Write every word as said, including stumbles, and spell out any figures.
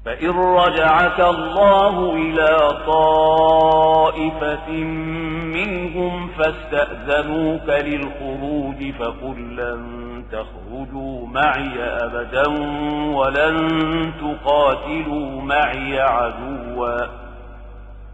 فإن رجعك الله إلى طائفة منهم فاستأذنوك للخروج فقل لن تخرجوا معي أبدا ولن تقاتلوا معي عدوا